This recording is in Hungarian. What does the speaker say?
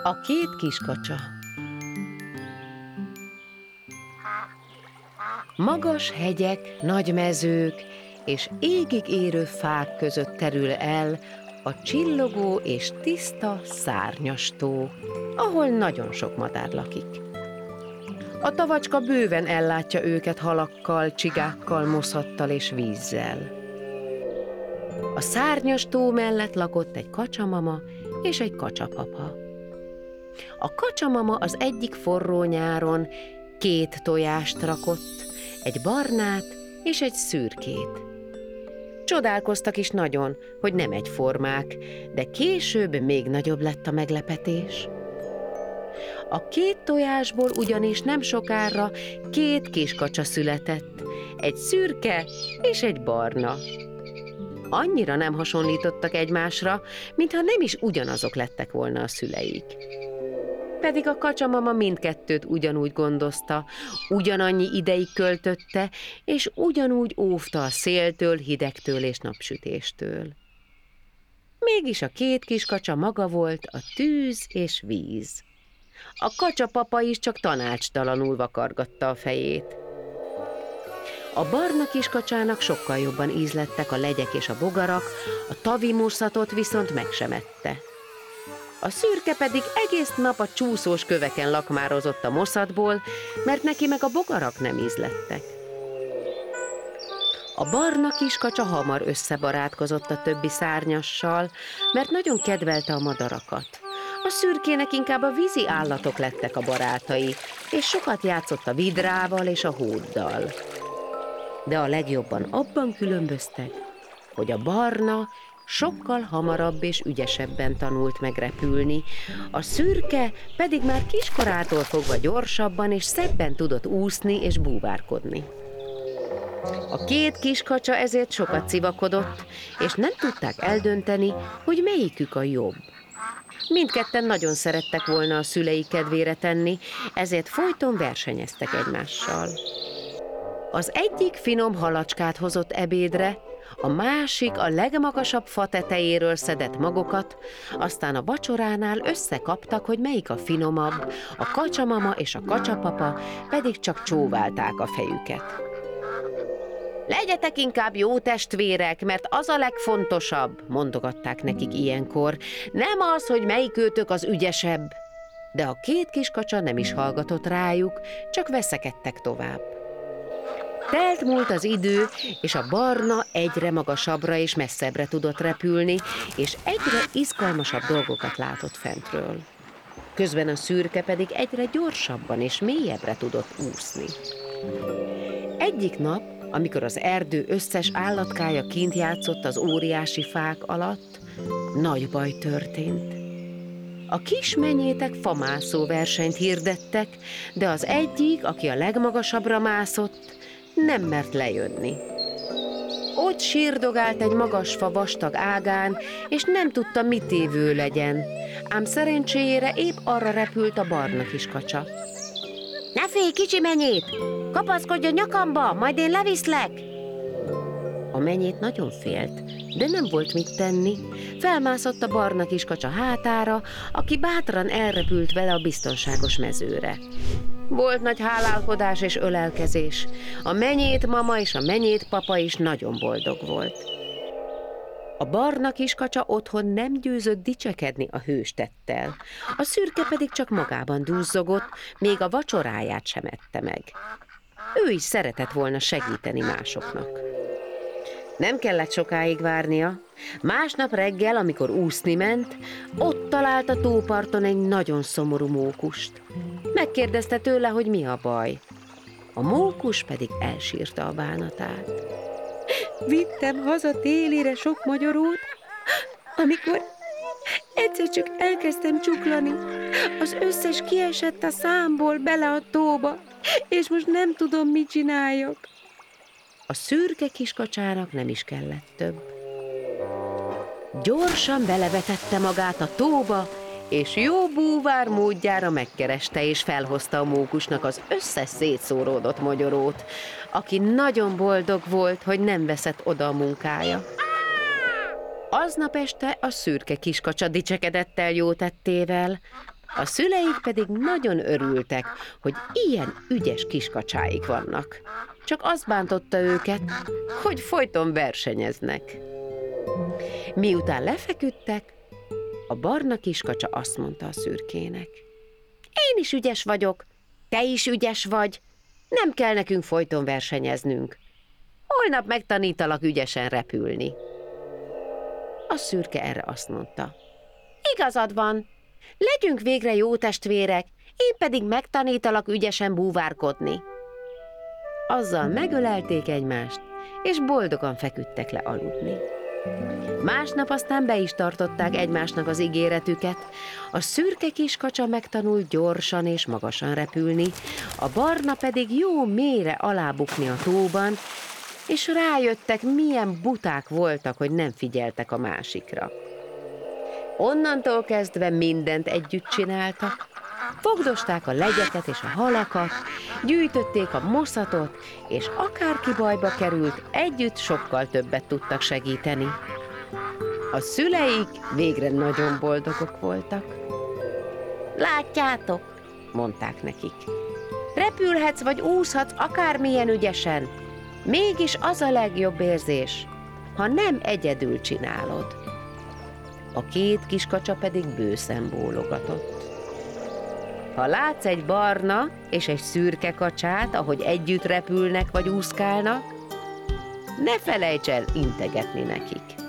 A két kiskacsa. Magas hegyek, nagy mezők és égig érő fák között terül el a csillogó és tiszta Szárnyas tó, ahol nagyon sok madár lakik. A tavacska bőven ellátja őket halakkal, csigákkal, moszattal és vízzel. A Szárnyas tó mellett lakott egy kacsamama és egy kacsapapa. A kacsamama az egyik forró nyáron 2 tojást rakott, egy barnát és egy szürkét. Csodálkoztak is nagyon, hogy nem egyformák, de később még nagyobb lett a meglepetés. A 2 tojásból ugyanis nem sokára 2 kiskacsa született, egy szürke és egy barna. Annyira nem hasonlítottak egymásra, mintha nem is ugyanazok lettek volna a szüleik. Pedig a kacsamama mindkettőt ugyanúgy gondozta, ugyanannyi ideig költötte, és ugyanúgy óvta a széltől, hidegtől és napsütéstől. Mégis a 2 kiskacsa maga volt a tűz és víz. A kacsapapa is csak tanácstalanul vakargatta a fejét. A barna kiskacsának sokkal jobban ízlettek a legyek és a bogarak, a tavi moszatot viszont meg sem ette. A szürke pedig egész nap a csúszós köveken lakmározott a moszatból, mert neki meg a bogarak nem ízlettek. A barna kiskacsa hamar összebarátkozott a többi szárnyassal, mert nagyon kedvelte a madarakat. A szürkének inkább a vízi állatok lettek a barátai, és sokat játszott a vidrával és a hóddal. De a legjobban abban különböztek, hogy a barna sokkal hamarabb és ügyesebben tanult megrepülni, a szürke pedig már kiskorától fogva gyorsabban és szebben tudott úszni és búvárkodni. A 2 kiskacsa ezért sokat civakodott, és nem tudták eldönteni, hogy melyikük a jobb. Mindketten nagyon szerettek volna a szüleik kedvére tenni, ezért folyton versenyeztek egymással. Az egyik finom halacskát hozott ebédre, a másik a legmagasabb fa tetejéről szedett magokat, aztán a vacsoránál összekaptak, hogy melyik a finomabb, a kacsamama és a kacsapapa pedig csak csóválták a fejüket. Legyetek inkább jó testvérek, mert az a legfontosabb, mondogatták nekik ilyenkor, nem az, hogy melyikőtök az ügyesebb. De a 2 kiskacsa nem is hallgatott rájuk, csak veszekedtek tovább. Telt múlt az idő, és a barna egyre magasabbra és messzebbre tudott repülni, és egyre izgalmasabb dolgokat látott fentről. Közben a szürke pedig egyre gyorsabban és mélyebbre tudott úszni. Egyik nap, amikor az erdő összes állatkája kint játszott az óriási fák alatt, nagy baj történt. A kis menyétek famászó versenyt hirdettek, de az egyik, aki a legmagasabbra mászott, nem mert lejönni. Ott sírdogált egy magas fa vastag ágán, és nem tudta, mit tévő legyen, ám szerencséjére épp arra repült a barna kiskacsa. Ne félj, kicsi menyét! Kapaszkodj a nyakamba, majd én leviszlek! A menyét nagyon félt, de nem volt mit tenni. Felmászott a barna kiskacsa hátára, aki bátran elrepült vele a biztonságos mezőre. Volt nagy hálálkodás és ölelkezés. A menyét mama és a menyét papa is nagyon boldog volt. A barna kiskacsa otthon nem győzött dicsekedni a hős tettel. A szürke pedig csak magában dúzzogott, még a vacsoráját sem ette meg. Ő is szeretett volna segíteni másoknak. Nem kellett sokáig várnia. Másnap reggel, amikor úszni ment, ott talált a tóparton egy nagyon szomorú mókust. Megkérdezte tőle, hogy mi a baj. A mókus pedig elsírta a bánatát. Vittem haza télire sok magyarót, amikor egyszer csak elkezdtem csuklani. Az összes kiesett a számból bele a tóba, és most nem tudom, mit csináljak. A szürke kiskacsának nem is kellett több. Gyorsan belevetette magát a tóba, és jó búvár módjára megkereste és felhozta a mókusnak az összes szétszóródott mogyorót, aki nagyon boldog volt, hogy nem veszett oda a munkája. Aznap este a szürke kiskacsa dicsekedett el jó tettével. A szüleik pedig nagyon örültek, hogy ilyen ügyes kiskacsáik vannak. Csak azt bántotta őket, hogy folyton versenyeznek. Miután lefeküdtek, a barna kiskacsa azt mondta a szürkének: én is ügyes vagyok, te is ügyes vagy, nem kell nekünk folyton versenyeznünk. Holnap megtanítalak ügyesen repülni. A szürke erre azt mondta: igazad van, legyünk végre jó testvérek, én pedig megtanítalak ügyesen búvárkodni. Azzal megölelték egymást, és boldogan feküdtek le aludni. Másnap aztán be is tartották egymásnak az ígéretüket. A szürke kiskacsa megtanult gyorsan és magasan repülni, a barna pedig jó mélyre alábukni a tóban, és rájöttek, milyen buták voltak, hogy nem figyeltek a másikra. Onnantól kezdve mindent együtt csináltak. Fogdosták a legyeket és a halakat, gyűjtötték a moszatot, és akárki bajba került, együtt sokkal többet tudtak segíteni. A szüleik végre nagyon boldogok voltak. Látjátok, mondták nekik, repülhetsz vagy úszhatsz akármilyen ügyesen, mégis az a legjobb érzés, ha nem egyedül csinálod. A két kiskacsa pedig bőszen bólogatott. Ha látsz egy barna és egy szürke kacsát, ahogy együtt repülnek vagy úszkálnak, ne felejts el integetni nekik.